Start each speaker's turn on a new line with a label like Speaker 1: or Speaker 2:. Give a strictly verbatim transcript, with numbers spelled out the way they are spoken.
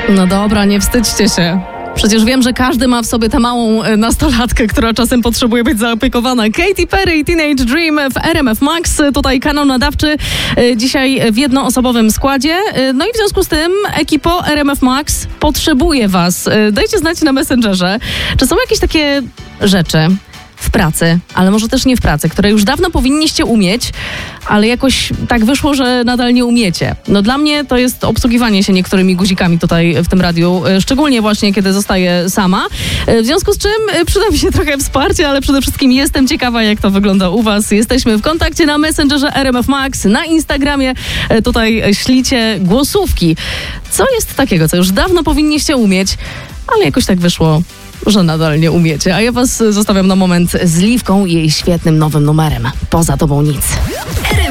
Speaker 1: No dobra, nie wstydźcie się. Przecież wiem, że każdy ma w sobie tę małą e, nastolatkę, która czasem potrzebuje być zaopiekowana. Katy Perry i Teenage Dream w R M F Max. Tutaj kanał nadawczy e, dzisiaj w jednoosobowym składzie. E, no i w związku z tym ekipo R M F Max potrzebuje was. E, dajcie znać na Messengerze, czy są jakieś takie rzeczy w pracy, ale może też nie w pracy, które już dawno powinniście umieć, ale jakoś tak wyszło, że nadal nie umiecie. No dla mnie to jest obsługiwanie się niektórymi guzikami tutaj w tym radiu, szczególnie właśnie kiedy zostaję sama. W związku z czym przyda mi się trochę wsparcia, ale przede wszystkim jestem ciekawa, jak to wygląda u was. Jesteśmy w kontakcie na Messengerze R M F Max, na Instagramie. Tutaj ślicie głosówki. Co jest takiego, co już dawno powinniście umieć, ale jakoś tak wyszło, że nadal nie umiecie. A ja was zostawiam na moment z Liwką i jej świetnym nowym numerem. Poza tobą nic.